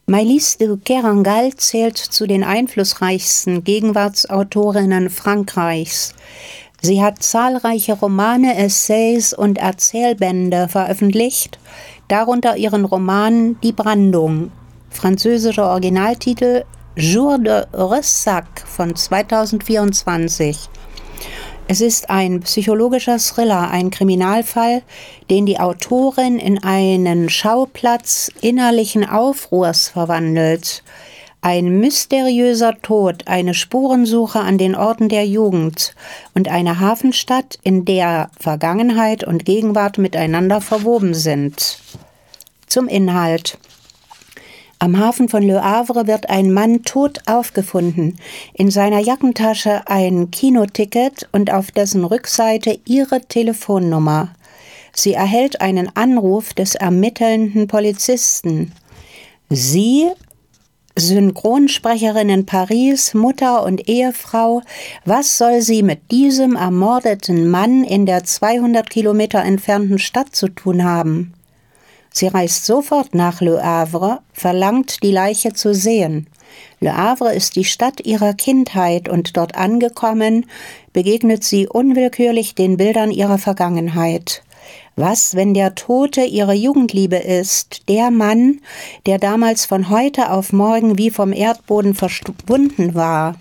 Maëlys de Kerangal zählt zu den einflussreichsten Gegenwartsautorinnen Frankreichs. Sie hat zahlreiche Romane, Essays und Erzählbände veröffentlicht, darunter ihren Roman Die Brandung, französischer Originaltitel Jour de Ressac von 2024. Es ist ein psychologischer Thriller, ein Kriminalfall, den die Autorin in einen Schauplatz innerlichen Aufruhrs verwandelt. Ein mysteriöser Tod, eine Spurensuche an den Orten der Jugend und eine Hafenstadt, in der Vergangenheit und Gegenwart miteinander verwoben sind. Zum Inhalt. Am Hafen von Le Havre wird ein Mann tot aufgefunden, in seiner Jackentasche ein Kinoticket und auf dessen Rückseite ihre Telefonnummer. Sie erhält einen Anruf des ermittelnden Polizisten. Sie, Synchronsprecherin in Paris, Mutter und Ehefrau, was soll sie mit diesem ermordeten Mann in der 200 Kilometer entfernten Stadt zu tun haben? Sie reist sofort nach Le Havre, verlangt, die Leiche zu sehen. Le Havre ist die Stadt ihrer Kindheit und dort angekommen, begegnet sie unwillkürlich den Bildern ihrer Vergangenheit. Was, wenn der Tote ihre Jugendliebe ist, der Mann, der damals von heute auf morgen wie vom Erdboden verschwunden war?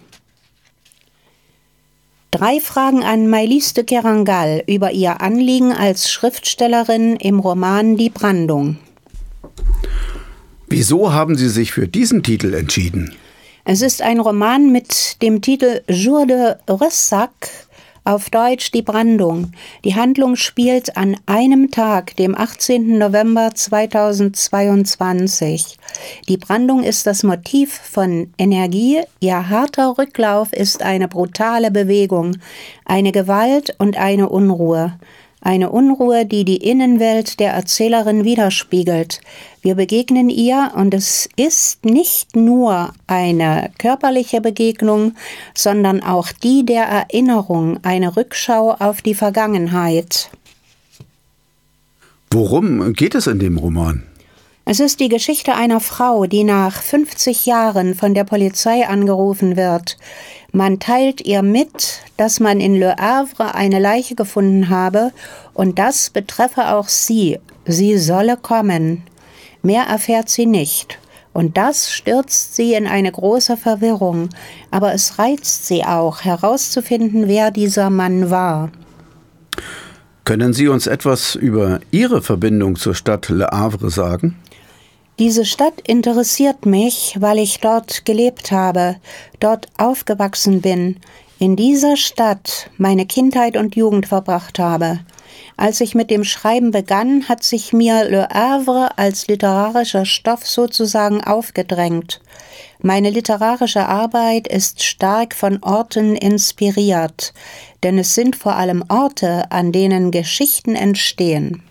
3 Fragen an Maëlys de Kerangal über ihr Anliegen als Schriftstellerin im Roman Die Brandung. Wieso haben Sie sich für diesen Titel entschieden? Es ist ein Roman mit dem Titel Jour de Ressac, auf Deutsch Die Brandung. Die Handlung spielt an einem Tag, dem 18. November 2022. Die Brandung ist das Motiv von Energie, ihr harter Rücklauf ist eine brutale Bewegung, eine Gewalt und eine Unruhe. Eine Unruhe, die die Innenwelt der Erzählerin widerspiegelt. Wir begegnen ihr und es ist nicht nur eine körperliche Begegnung, sondern auch die der Erinnerung, eine Rückschau auf die Vergangenheit. Worum geht es in dem Roman? Es ist die Geschichte einer Frau, die nach 50 Jahren von der Polizei angerufen wird. Man teilt ihr mit, dass man in Le Havre eine Leiche gefunden habe und das betreffe auch sie. Sie solle kommen. Mehr erfährt sie nicht. Und das stürzt sie in eine große Verwirrung. Aber es reizt sie auch, herauszufinden, wer dieser Mann war. Können Sie uns etwas über Ihre Verbindung zur Stadt Le Havre sagen? Diese Stadt interessiert mich, weil ich dort gelebt habe, dort aufgewachsen bin, in dieser Stadt meine Kindheit und Jugend verbracht habe. Als ich mit dem Schreiben begann, hat sich mir Le Havre als literarischer Stoff sozusagen aufgedrängt. Meine literarische Arbeit ist stark von Orten inspiriert, denn es sind vor allem Orte, an denen Geschichten entstehen.